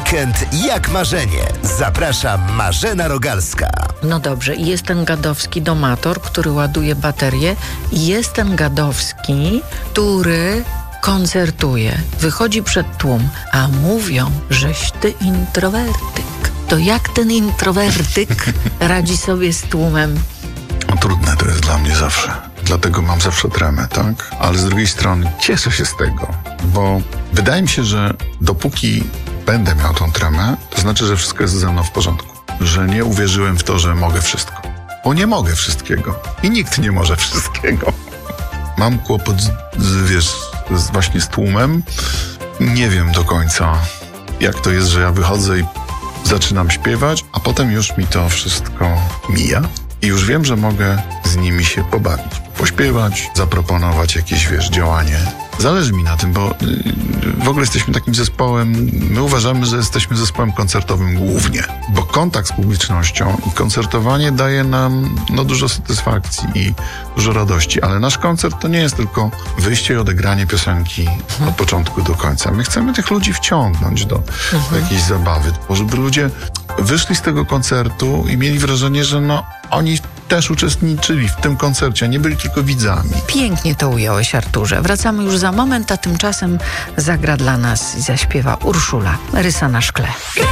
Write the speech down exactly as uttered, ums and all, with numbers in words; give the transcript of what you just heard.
Weekend jak marzenie. Zaprasza Marzena Rogalska. No dobrze, i jest ten gadowski domator, który ładuje baterię, i jest ten gadowski, który koncertuje, wychodzi przed tłum, a mówią, żeś ty introwertyk. To jak ten introwertyk radzi sobie z tłumem? No, trudne to jest dla mnie zawsze. Dlatego mam zawsze tremę, tak? Ale z drugiej strony cieszę się z tego, bo wydaje mi się, że dopóki będę miał tą tremę, to znaczy, że wszystko jest ze mną w porządku. Że nie uwierzyłem w to, że mogę wszystko. Bo nie mogę wszystkiego. I nikt nie może wszystkiego. Mam kłopot, z, z, wiesz, z, właśnie z tłumem. Nie wiem do końca, jak to jest, że ja wychodzę i zaczynam śpiewać, a potem już mi to wszystko mija. I już wiem, że mogę z nimi się pobawić, pośpiewać, zaproponować jakieś, wiesz, działanie. Zależy mi na tym, bo yy, w ogóle jesteśmy takim zespołem, my uważamy, że jesteśmy zespołem koncertowym głównie, bo kontakt z publicznością i koncertowanie daje nam no, dużo satysfakcji i dużo radości, ale nasz koncert to nie jest tylko wyjście i odegranie piosenki od początku do końca. My chcemy tych ludzi wciągnąć do, do jakiejś zabawy, bo żeby ludzie wyszli z tego koncertu i mieli wrażenie, że no oni też uczestniczyli w tym koncercie, a nie byli tylko widzami. Pięknie to ująłeś, Arturze. Wracamy już za moment, a tymczasem zagra dla nas i zaśpiewa Urszula, Rysa na szkle.